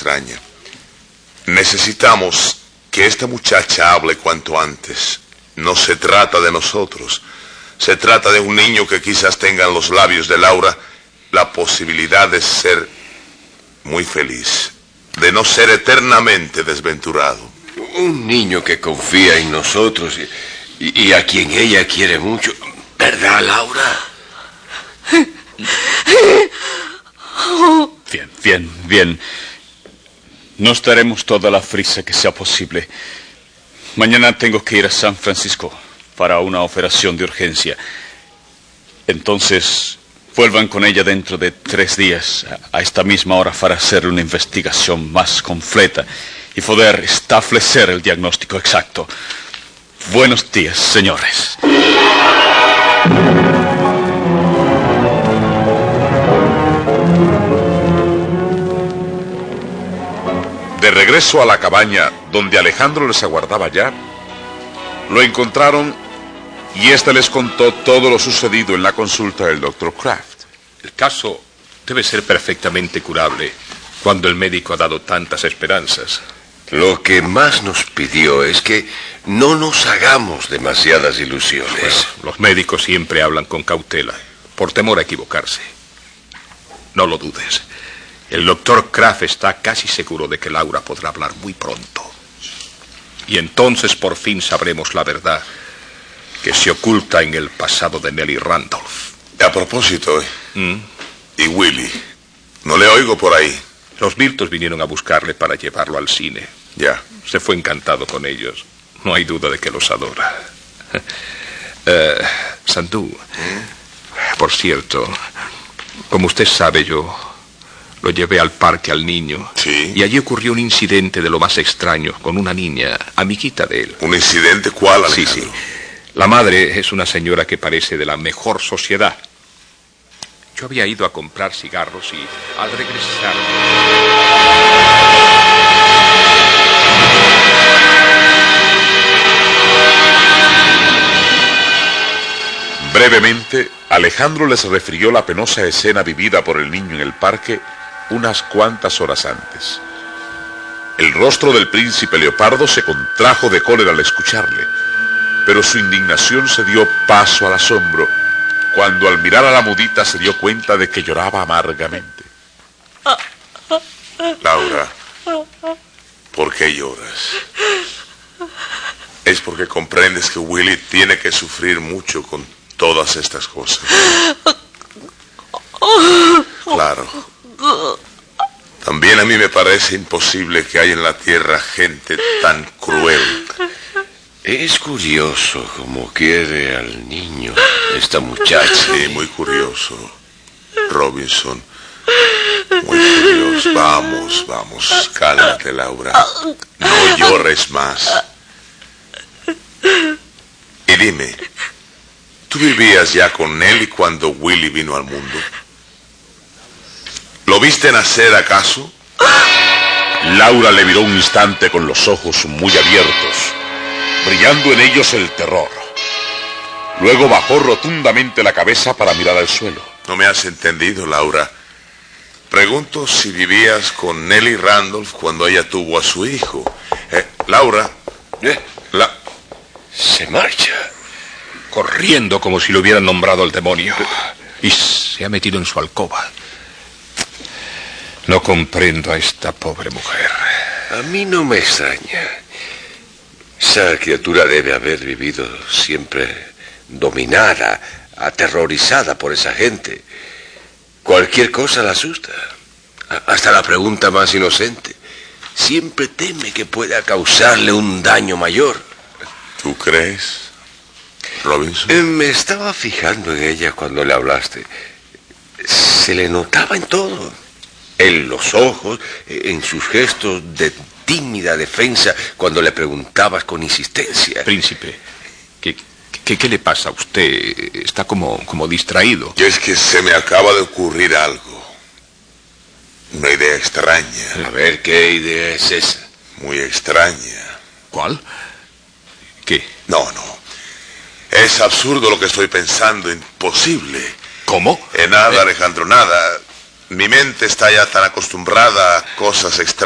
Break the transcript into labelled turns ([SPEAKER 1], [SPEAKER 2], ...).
[SPEAKER 1] extraña. Necesitamos que esta muchacha hable cuanto antes. No se trata de nosotros. Se trata de un niño que quizás tenga en los labios de Laura la posibilidad de ser muy feliz, de no ser eternamente desventurado.
[SPEAKER 2] Un niño que confía en nosotros y a quien ella quiere mucho. ¿Verdad, Laura?
[SPEAKER 3] Bien. Nos daremos toda la prisa que sea posible. Mañana tengo que ir a San Francisco para una operación de urgencia. Entonces, vuelvan con ella dentro de 3 días, a esta misma hora, para hacer una investigación más completa y poder establecer el diagnóstico exacto. Buenos días, señores.
[SPEAKER 4] De regreso a la cabaña donde Alejandro les aguardaba ya, lo encontraron y éste les contó todo lo sucedido en la consulta del Dr. Kraft.
[SPEAKER 5] El caso debe ser perfectamente curable cuando el médico ha dado tantas esperanzas.
[SPEAKER 2] Lo que más nos pidió es que no nos hagamos demasiadas ilusiones.
[SPEAKER 5] Bueno, los médicos siempre hablan con cautela, por temor a equivocarse. No lo dudes. El doctor Kraft está casi seguro de que Laura podrá hablar muy pronto. Y entonces por fin sabremos la verdad que se oculta en el pasado de Nellie Randolph.
[SPEAKER 1] A propósito, ¿y Willie? No le oigo por ahí.
[SPEAKER 5] Los Miltos vinieron a buscarle para llevarlo al cine.
[SPEAKER 1] Ya.
[SPEAKER 5] Se fue encantado con ellos. No hay duda de que los adora. Sandú, por cierto, como usted sabe, yo lo llevé al parque al niño.
[SPEAKER 1] Sí.
[SPEAKER 5] Y allí ocurrió un incidente de lo más extraño con una niña, amiguita de él.
[SPEAKER 1] ¿Un incidente cuál, Alejandro?
[SPEAKER 5] Sí. La madre es una señora que parece de la mejor sociedad. Yo había ido a comprar cigarros y al regresar...
[SPEAKER 4] Brevemente, Alejandro les refirió la penosa escena vivida por el niño en el parque unas cuantas horas antes. El rostro del príncipe Leopardo se contrajo de cólera al escucharle, pero su indignación se dio paso al asombro cuando al mirar a la mudita se dio cuenta de que lloraba amargamente.
[SPEAKER 1] Laura, ¿por qué lloras? Es porque comprendes que Willie tiene que sufrir mucho con todas estas cosas. Claro. También a mí me parece imposible que haya en la tierra gente tan cruel.
[SPEAKER 2] Es curioso cómo quiere al niño esta muchacha.
[SPEAKER 1] Sí, muy curioso, Robinson. Muy curioso. Vamos, cálmate, Laura. No llores más. Y dime, ¿tú vivías ya con Nellie cuando Willie vino al mundo? ¿Lo viste nacer acaso?
[SPEAKER 4] Laura le miró un instante con los ojos muy abiertos, brillando en ellos el terror. Luego bajó rotundamente la cabeza para mirar al suelo.
[SPEAKER 1] No me has entendido, Laura. Pregunto si vivías con Nellie Randolph cuando ella tuvo a su hijo. Laura.
[SPEAKER 2] Se marcha.
[SPEAKER 5] Corriendo como si lo hubieran nombrado el demonio. Y se ha metido en su alcoba. No comprendo a esta pobre mujer.
[SPEAKER 2] A mí no me extraña. Esa criatura debe haber vivido siempre dominada, aterrorizada por esa gente. Cualquier cosa la asusta. Hasta la pregunta más inocente. Siempre teme que pueda causarle un daño mayor.
[SPEAKER 1] ¿Tú crees, Robinson?
[SPEAKER 2] Me estaba fijando en ella cuando le hablaste. Se le notaba en todo. En los ojos, en sus gestos de tímida defensa cuando le preguntabas con insistencia.
[SPEAKER 5] Príncipe, ¿qué le pasa a usted? Está como distraído.
[SPEAKER 1] Y es que se me acaba de ocurrir algo. Una idea extraña.
[SPEAKER 2] A ver, ¿qué idea es esa?
[SPEAKER 1] Muy extraña.
[SPEAKER 5] ¿Cuál? ¿Qué?
[SPEAKER 1] No. Es absurdo lo que estoy pensando, imposible.
[SPEAKER 5] ¿Cómo?
[SPEAKER 1] Nada, Alejandro, nada. Mi mente está ya tan acostumbrada a cosas extrañas.